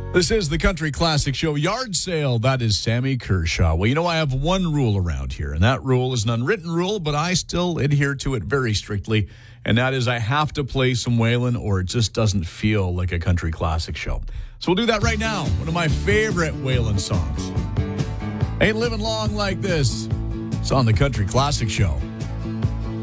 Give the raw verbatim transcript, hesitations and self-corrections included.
This is the Country Classic Show Yard Sale. That is Sammy Kershaw. Well, you know, I have one rule around here, and that rule is an unwritten rule, but I still adhere to it very strictly, and that is I have to play some Waylon or it just doesn't feel like a Country Classic Show. So we'll do that right now. One of my favorite Waylon songs. Ain't Living Long Like This. It's on the Country Classic Show.